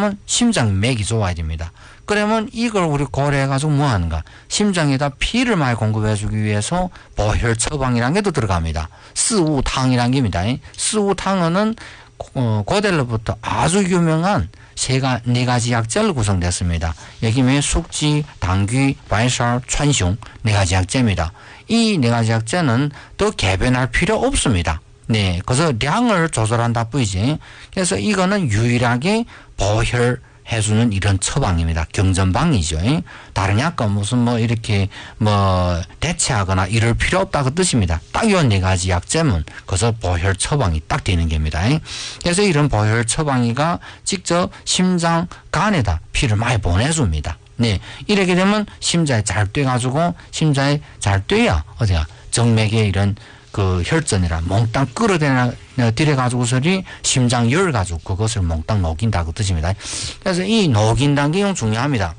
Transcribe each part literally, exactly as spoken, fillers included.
그러면 심장 맥이 좋아야 됩니다. 그러면 이걸 우리 고려해가지고 뭐 하는가? 심장에다 피를 많이 공급해주기 위해서 보혈 처방이라는 게 또 들어갑니다. 스우탕이라는 게입니다. 스우탕은 어, 고대로부터 아주 유명한 세가, 네 가지 약재로 구성됐습니다. 여기에 숙지, 당귀, 발살,川芎 네 가지 약재입니다. 이 네 가지 약재는 더 개변할 필요 없습니다. 네, 그래서 량을 조절한다 뿐이지. 그래서 이거는 유일하게 보혈 해주는 이런 처방입니다. 경전방이죠. 다른 약과 무슨 뭐 이렇게 뭐 대체하거나 이럴 필요 없다 그 뜻입니다. 딱 요 네 가지 약재면 그래서 보혈 처방이 딱 되는 겁니다. 그래서 이런 보혈 처방이가 직접 심장 간에다 피를 많이 보내줍니다. 네, 이렇게 되면 심장이 잘 뛰어가지고 심장이 잘 뛰어야 어디야 정맥에 이런 그 혈전이라 몽땅 끌어들여 가지고서리 심장 열 가지고 그것을 몽땅 녹인다 그 뜻입니다. 그래서 이 녹인다는 게 중요합니다.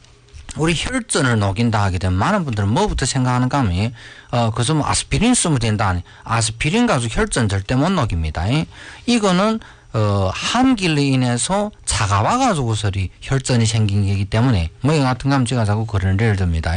우리 혈전을 녹인다 하게 되면 많은 분들은 뭐부터 생각하는가 하면 어 그래서 뭐 아스피린 쓰면 된다 아니 아스피린 가지고 혈전 절대 못 녹입니다. 이거는 어 한길로 인해서 차가워 가지고서리 혈전이 생긴 거기 때문에 뭐 이거 같은 거 하면 제가 자꾸 그런 예를 듭니다.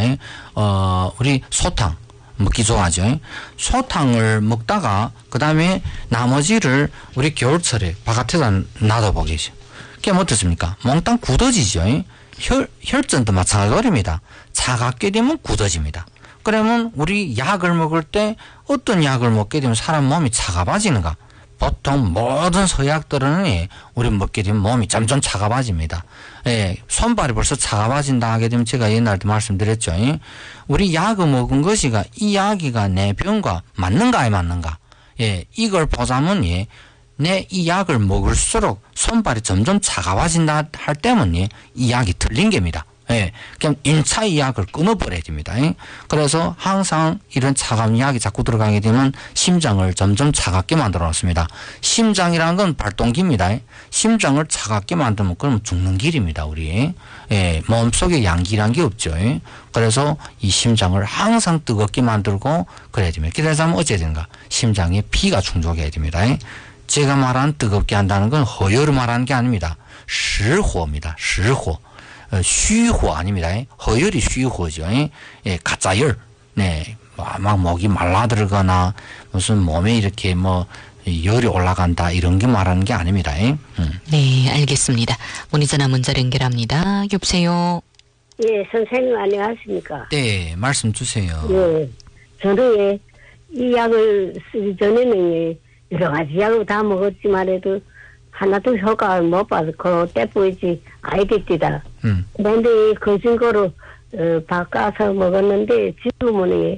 어 우리 소탕 먹기 좋아하죠. 소탕을 먹다가 그 다음에 나머지를 우리 겨울철에 바깥에다 놔둬보겠죠. 그게 어떻습니까? 몽땅 굳어지죠. 혈, 혈전도 마찬가지입니다. 차갑게 되면 굳어집니다. 그러면 우리 약을 먹을 때 어떤 약을 먹게 되면 사람 몸이 차가워지는가? 보통 모든 서약들은 우리 먹게 되면 몸이 점점 차가워집니다. 예, 손발이 벌써 차가워진다 하게 되면 제가 옛날에도 말씀드렸죠. 우리 약을 먹은 것이가 이 약이가 내 병과 맞는가 안 맞는가. 예, 이걸 보자면 예, 내 이 약을 먹을수록 손발이 점점 차가워진다 할 때면 예, 이 약이 틀린 겁니다. 예, 그냥 인차 이 약을 끊어버려야 됩니다. 그래서 항상 이런 차가운 약이 자꾸 들어가게 되면 심장을 점점 차갑게 만들어 놨습니다. 심장이라는 건 발동기입니다. 심장을 차갑게 만들면 그러면 죽는 길입니다, 우리. 예, 몸속에 양기란 게 없죠. 그래서 이 심장을 항상 뜨겁게 만들고 그래야 됩니다. 그래서 하면 어찌해야 되는가? 심장에 피가 충족해야 됩니다. 제가 말한 뜨겁게 한다는 건 허열을 말하는 게 아닙니다. 실호입니다. 실호.虚火 아닙니다. 허열이虚火죠. 예, 가짜열. 네, 막 목이 말라들거나 무슨 몸에 이렇게 뭐 열이 올라간다 이런 게 말하는 게 아닙니다. 음. 네, 알겠습니다. 오늘 전화 문자로 연결합니다. 여보세요. 예, 선생님 안녕하십니까? 네, 말씀 주세요. 예, 저도 예, 이 약을 쓰기 전에는 예, 여러 가지 약을 다 먹었지만 해도 하나도 효과를 못 봐서 그 때보이지 아이디티다. 음. 그런데 그 증거로 어, 바꿔서 먹었는데 지금은 예,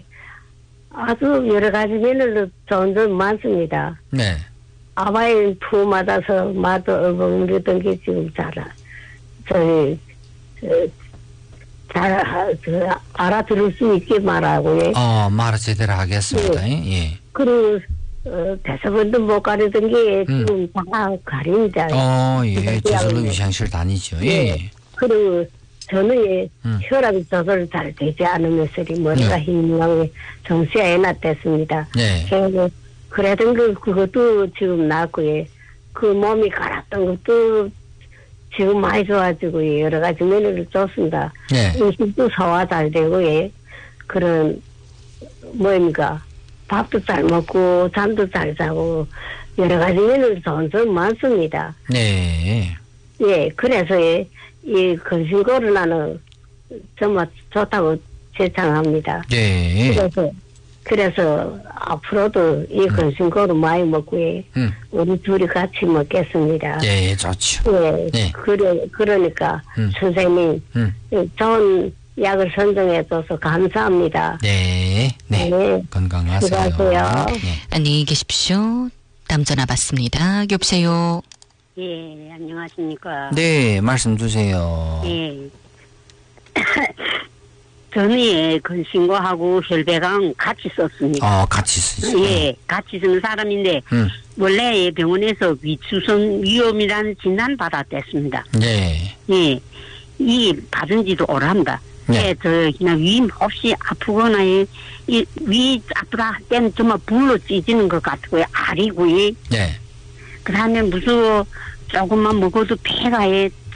아주 여러 가지 면으로 좋은 점 많습니다. 네. 아바인 푸 맞아서 마도 얼버무리던 게 지금 잘, 저희, 잘, 저, 알아들을 수 있게 말하고, 예. 어, 말을 제대로 하겠습니다. 예. 예. 그리고, 어, 대사관도 못 가리던 게 지금 음. 다 가립니다. 어, 예. 저절로 위생실 다니죠. 예. 예. 그리고 저는 예, 음. 혈압이 조절 잘 되지 않으면서 머리가 네. 힘나게 정시가 해놨댔습니다. 네. 그래서 그래던 그, 그것도 지금 낫고, 예. 그 몸이 갈았던 것도 지금 많이 좋아지고, 예. 여러 가지 면으로 좋습니다. 네. 음식도 소화 잘 되고, 예. 그런, 뭐입니까. 밥도 잘 먹고, 잠도 잘 자고, 여러 가지 면으로 좋은 점 많습니다. 네. 예, 그래서, 예. 이 근심코로나는 정말 좋다고 제창합니다. 네. 그래서 그래서 앞으로도 이 근심코로 음. 많이 먹고 예. 음. 우리 둘이 같이 먹겠습니다. 네, 좋죠. 예, 네. 그래 그러니까 음. 선생님 음. 좋은 약을 선정해줘서 감사합니다. 네, 네, 네. 건강하세요. 수고하세요. 네. 안녕히 계십시오. 다음 전화 받습니다. 여보세요. 예, 안녕하십니까. 네, 말씀 주세요. 예. 저는 예, 근심과하고 혈배강 같이 썼습니다. 어, 같이 쓰죠. 예, 같이 쓰는 사람인데, 음. 원래 병원에서 위추성 위험이라는 진단 받았댔습니다. 네. 예, 이 받은 지도 오래합니다. 네. 예, 저, 그냥 위 없이 아프거나, 이, 위 아프다 할 때는 정말 불로 찢어지는 것 같고요. 알이고요. 네. 그 다음에 무슨 조금만 먹어도 폐가